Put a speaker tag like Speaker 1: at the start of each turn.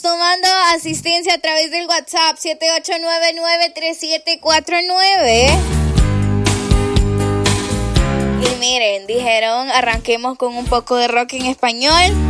Speaker 1: tomando asistencia a través del WhatsApp 78993749. Y miren, dijeron arranquemos con un poco de rock en español.